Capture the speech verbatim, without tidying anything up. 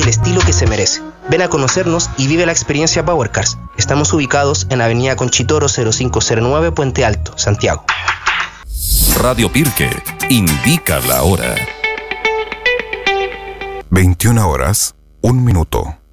el estilo que se merece. Ven a conocernos y vive la experiencia Power Cars. Estamos ubicados en Avenida Conchitoro cero cinco cero nueve, Puente Alto, Santiago. Radio Pirque indica la hora. veintiuna horas, un minuto.